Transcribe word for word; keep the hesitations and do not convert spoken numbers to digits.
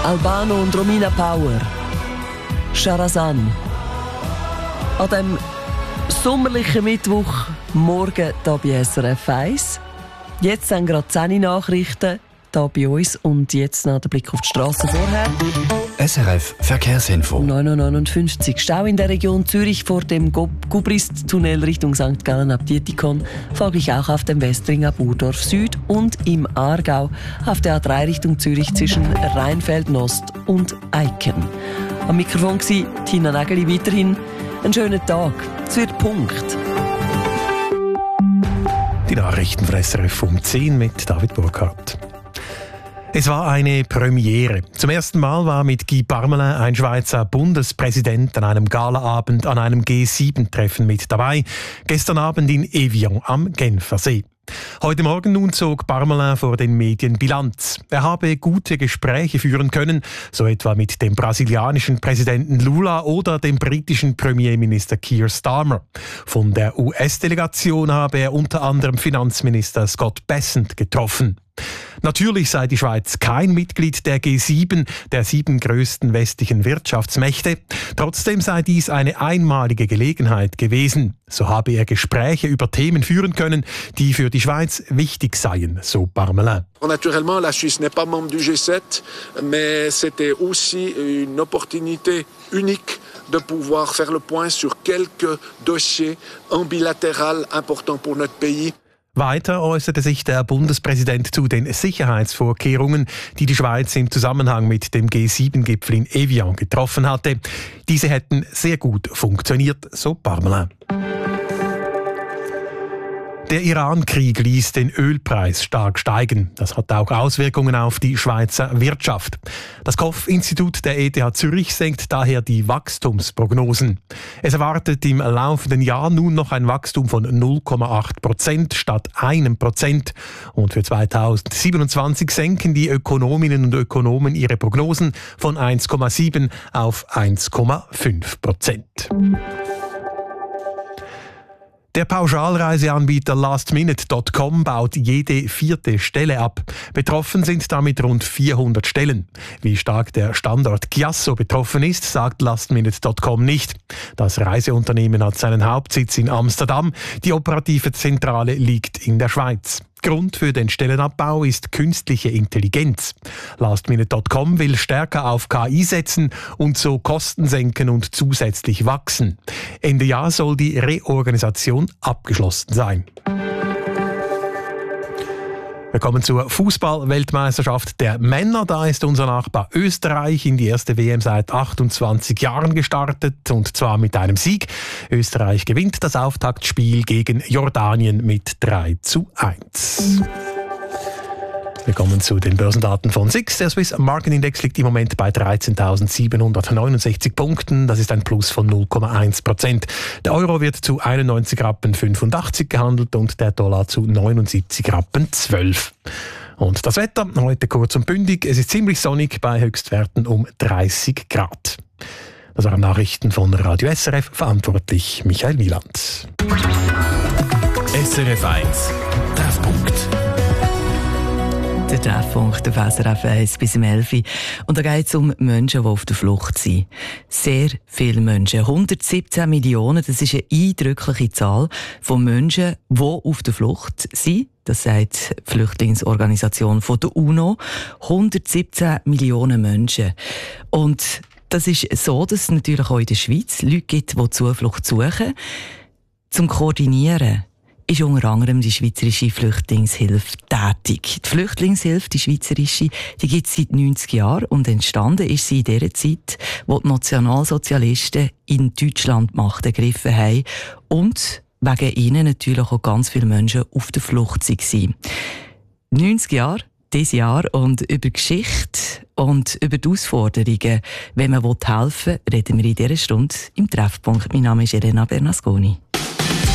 Albano und Romina Power. Sharazan. An dem sommerlichen Mittwoch, morgen hier bei S R F eins. Jetzt sind gerade zehn Nachrichten hier bei uns und jetzt noch der Blick auf die Straße vorher. S R F Verkehrsinfo. neun Uhr neunundfünfzig. Stau in der Region Zürich vor dem Gubrist-Tunnel Richtung Sankt Gallen ab Dietikon. Folglich auch auf dem Westring ab Urdorf Süd und im Aargau auf der A drei Richtung Zürich zwischen Rheinfelden-Ost und Eiken. Am Mikrofon war Tina Nägeli. Weiterhin einen schönen Tag. Es wird Punkt. Die Nachrichten von S R F um zehn mit David Burkhardt. Es war eine Premiere. Zum ersten Mal war mit Guy Parmelin ein Schweizer Bundespräsident an einem Galaabend an einem G sieben Treffen mit dabei. Gestern Abend in Evian am Genfersee. Heute Morgen nun zog Parmelin vor den Medien Bilanz. Er habe gute Gespräche führen können, so etwa mit dem brasilianischen Präsidenten Lula oder dem britischen Premierminister Keir Starmer. Von der U S-Delegation habe er unter anderem Finanzminister Scott Bessent getroffen. Natürlich sei die Schweiz kein Mitglied der G sieben, der sieben größten westlichen Wirtschaftsmächte. Trotzdem sei dies eine einmalige Gelegenheit gewesen. So habe er Gespräche über Themen führen können, die für die Schweiz wichtig seien, so Parmelin. Naturellement, la Suisse n'est pas membre du G sept, mais c'était aussi une opportunité unique de pouvoir faire le point sur quelques dossiers en bilatéral importants pour notre pays. Weiter äußerte sich der Bundespräsident zu den Sicherheitsvorkehrungen, die die Schweiz im Zusammenhang mit dem G sieben Gipfel in Evian getroffen hatte. Diese hätten sehr gut funktioniert, so Parmelin. Der Iran-Krieg ließ den Ölpreis stark steigen. Das hat auch Auswirkungen auf die Schweizer Wirtschaft. Das Kopf-Institut der E T H Zürich senkt daher die Wachstumsprognosen. Es erwartet im laufenden Jahr nun noch ein Wachstum von null Komma acht Prozent statt einem Prozent. Und für zweitausendsiebenundzwanzig senken die Ökonominnen und Ökonomen ihre Prognosen von eins Komma sieben auf eins Komma fünf Prozent. Der Pauschalreiseanbieter last minute Punkt com baut jede vierte Stelle ab. Betroffen sind damit rund vierhundert Stellen. Wie stark der Standort Chiasso betroffen ist, sagt last minute Punkt com nicht. Das Reiseunternehmen hat seinen Hauptsitz in Amsterdam. Die operative Zentrale liegt in der Schweiz. Grund für den Stellenabbau ist künstliche Intelligenz. last minute Punkt com will stärker auf K I setzen und so Kosten senken und zusätzlich wachsen. Ende Jahr soll die Reorganisation abgeschlossen sein. Wir kommen zur Fußball-Weltmeisterschaft der Männer. Da ist unser Nachbar Österreich in die erste W M seit achtundzwanzig Jahren gestartet, und zwar mit einem Sieg. Österreich gewinnt das Auftaktspiel gegen Jordanien mit drei zu eins. Wir kommen zu den Börsendaten von S I X. Der Swiss Market Index liegt im Moment bei dreizehntausendsiebenhundertneunundsechzig Punkten. Das ist ein Plus von null Komma eins Prozent. Der Euro wird zu einundneunzig Rappen fünfundachtzig gehandelt und der Dollar zu neunundsiebzig Rappen zwölf. Und das Wetter heute kurz und bündig. Es ist ziemlich sonnig bei Höchstwerten um dreißig Grad. Das waren Nachrichten von Radio S R F, verantwortlich Michael Wieland. S R F eins Treffpunkt. Der Treffpunkt auf S R F eins bis um elf Uhr. Und da geht es um Menschen, die auf der Flucht sind. Sehr viele Menschen. hundertsiebzehn Millionen, das ist eine eindrückliche Zahl von Menschen, die auf der Flucht sind. Das sagt die Flüchtlingsorganisation von der UNO. hundertsiebzehn Millionen Menschen. Und das ist so, dass es natürlich auch in der Schweiz Leute gibt, die Zuflucht suchen. Zum Koordinieren ist unter anderem die Schweizerische Flüchtlingshilfe tätig. Die Flüchtlingshilfe, die schweizerische, die gibt es seit neunzig Jahren und entstanden ist sie in der Zeit, wo die Nationalsozialisten in Deutschland Macht ergriffen haben und wegen ihnen natürlich auch ganz viele Menschen auf der Flucht waren. neunzig Jahre, dieses Jahr, und über Geschichte und über die Herausforderungen, wenn man helfen will, reden wir in dieser Stunde im Treffpunkt. Mein Name ist Elena Bernasconi.